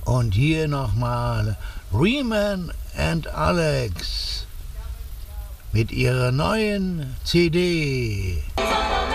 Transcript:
Und hier nochmal Riemann and Alex mit ihrer neuen CD.